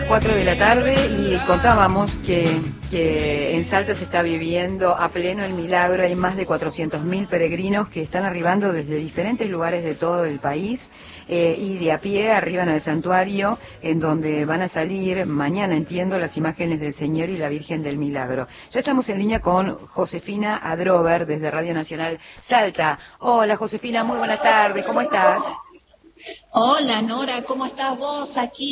4 de la tarde y contábamos que en Salta se está viviendo a pleno el milagro. Hay más de 400.000 peregrinos que están arribando desde diferentes lugares de todo el país y de a pie arriban al santuario en donde van a salir mañana, entiendo, las imágenes del Señor y la Virgen del Milagro. Ya estamos en línea con Josefina Adrover desde Radio Nacional Salta. Hola Josefina, muy buenas tardes, ¿cómo estás? Hola Nora, ¿cómo estás vos aquí?